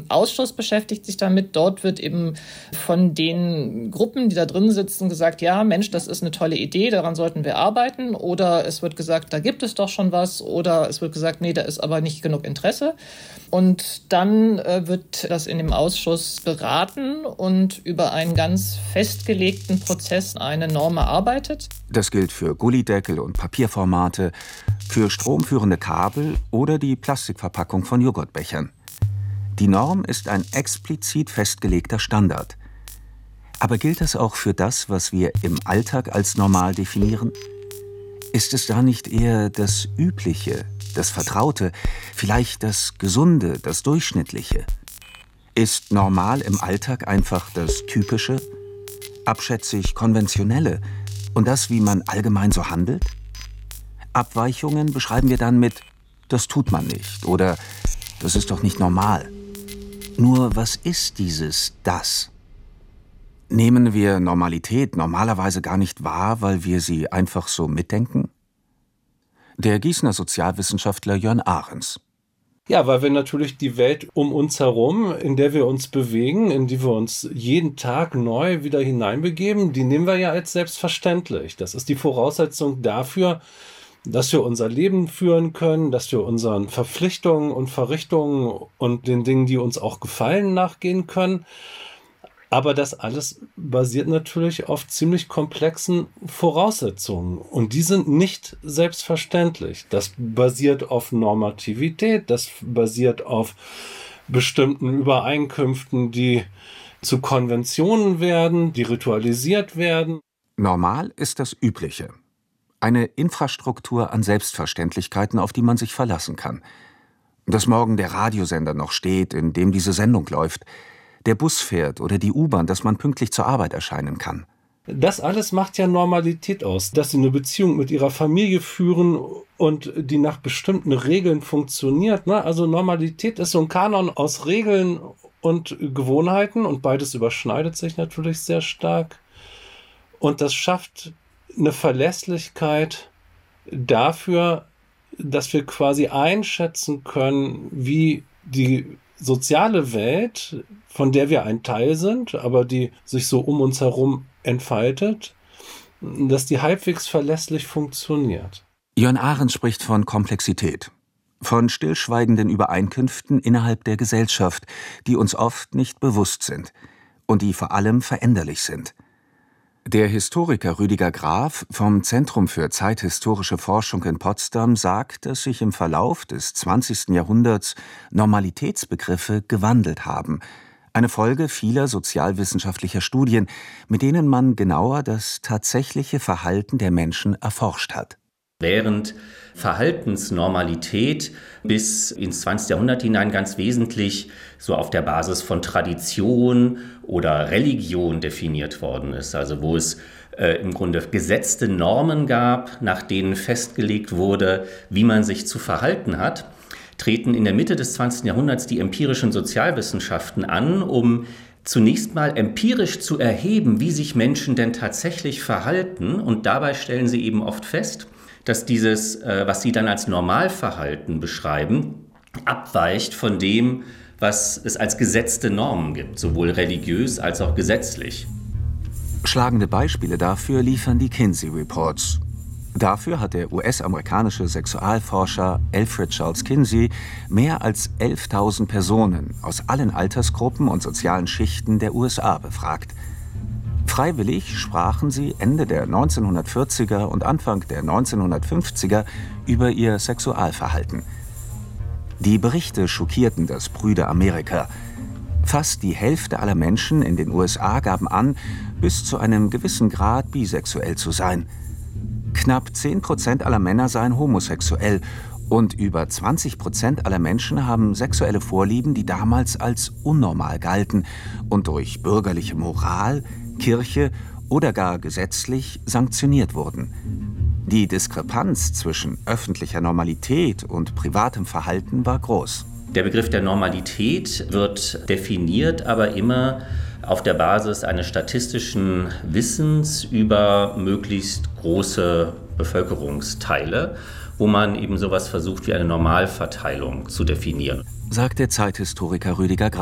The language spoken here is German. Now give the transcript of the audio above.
Ausschuss beschäftigt sich damit. Dort wird eben von den Gruppen, die da drin sitzen, gesagt, ja, Mensch, das ist eine tolle Idee, daran sollten wir arbeiten. Oder es wird gesagt, da gibt es doch schon was. Oder es wird gesagt, nee, da ist aber nicht genug Interesse. Und dann wird das in dem Ausschuss beraten und über einen ganz festgelegten Prozess eine Norm erarbeitet. Das gilt für Gullydeckel und Papierformate, für stromführende Kabel oder die Plastikverpackung von Joghurtbechern. Die Norm ist ein explizit festgelegter Standard. Aber gilt das auch für das, was wir im Alltag als normal definieren? Ist es da nicht eher das Übliche, das Vertraute, vielleicht das Gesunde, das Durchschnittliche? Ist normal im Alltag einfach das Typische, abschätzig Konventionelle und das, wie man allgemein so handelt? Abweichungen beschreiben wir dann mit „das tut man nicht" oder „das ist doch nicht normal". Nur was ist dieses „das"? Nehmen wir Normalität normalerweise gar nicht wahr, weil wir sie einfach so mitdenken? Der Gießener Sozialwissenschaftler Jörn Ahrens. Ja, weil wir natürlich die Welt um uns herum, in der wir uns bewegen, in die wir uns jeden Tag neu wieder hineinbegeben, die nehmen wir ja als selbstverständlich. Das ist die Voraussetzung dafür, dass wir unser Leben führen können, dass wir unseren Verpflichtungen und Verrichtungen und den Dingen, die uns auch gefallen, nachgehen können. Aber das alles basiert natürlich auf ziemlich komplexen Voraussetzungen. Und die sind nicht selbstverständlich. Das basiert auf Normativität, das basiert auf bestimmten Übereinkünften, die zu Konventionen werden, die ritualisiert werden. Normal ist das Übliche. Eine Infrastruktur an Selbstverständlichkeiten, auf die man sich verlassen kann. Dass morgen der Radiosender noch steht, in dem diese Sendung läuft, der Bus fährt oder die U-Bahn, dass man pünktlich zur Arbeit erscheinen kann. Das alles macht ja Normalität aus, dass sie eine Beziehung mit ihrer Familie führen und die nach bestimmten Regeln funktioniert. Also Normalität ist so ein Kanon aus Regeln und Gewohnheiten und beides überschneidet sich natürlich sehr stark. Und das schafft eine Verlässlichkeit dafür, dass wir quasi einschätzen können, wie die soziale Welt, von der wir ein Teil sind, aber die sich so um uns herum entfaltet, dass die halbwegs verlässlich funktioniert. Jörn Ahrens spricht von Komplexität, von stillschweigenden Übereinkünften innerhalb der Gesellschaft, die uns oft nicht bewusst sind und die vor allem veränderlich sind. Der Historiker Rüdiger Graf vom Zentrum für zeithistorische Forschung in Potsdam sagt, dass sich im Verlauf des 20. Jahrhunderts Normalitätsbegriffe gewandelt haben. Eine Folge vieler sozialwissenschaftlicher Studien, mit denen man genauer das tatsächliche Verhalten der Menschen erforscht hat. Während Verhaltensnormalität bis ins 20. Jahrhundert hinein ganz wesentlich so auf der Basis von Tradition oder Religion definiert worden ist, also wo es im Grunde gesetzte Normen gab, nach denen festgelegt wurde, wie man sich zu verhalten hat, treten in der Mitte des 20. Jahrhunderts die empirischen Sozialwissenschaften an, um zunächst mal empirisch zu erheben, wie sich Menschen denn tatsächlich verhalten. Und dabei stellen sie eben oft fest, dass dieses, was sie dann als Normalverhalten beschreiben, abweicht von dem, was es als gesetzte Normen gibt, sowohl religiös als auch gesetzlich. Schlagende Beispiele dafür liefern die Kinsey Reports. Dafür hat der US-amerikanische Sexualforscher Alfred Charles Kinsey mehr als 11.000 Personen aus allen Altersgruppen und sozialen Schichten der USA befragt. Freiwillig sprachen sie Ende der 1940er und Anfang der 1950er über ihr Sexualverhalten. Die Berichte schockierten das Brüder Amerika. Fast die Hälfte aller Menschen in den USA gaben an, bis zu einem gewissen Grad bisexuell zu sein. Knapp 10% aller Männer seien homosexuell und über 20% aller Menschen haben sexuelle Vorlieben, die damals als unnormal galten und durch bürgerliche Moral, Kirche oder gar gesetzlich sanktioniert wurden. Die Diskrepanz zwischen öffentlicher Normalität und privatem Verhalten war groß. Der Begriff der Normalität wird definiert, aber immer auf der Basis eines statistischen Wissens über möglichst große Bevölkerungsteile, wo man eben sowas versucht wie eine Normalverteilung zu definieren. Sagt der Zeithistoriker Rüdiger Graf.